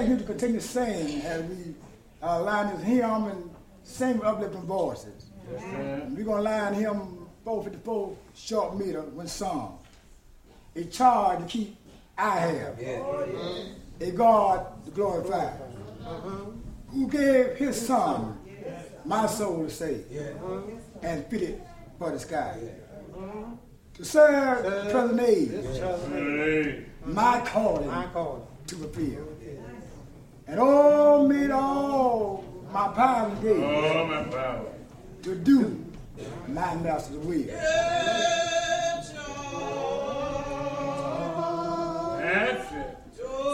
ask you to continue singing as we line this hymn and sing with uplifting voices. Yes, we're going to line hymn 454 short meter when sung. A charge to keep I have. A God to glorify. Who gave his son my soul to save and fitted for the sky. To serve the present age, my calling to fulfill. And oh, made all my power gave to do my master's will. Yes.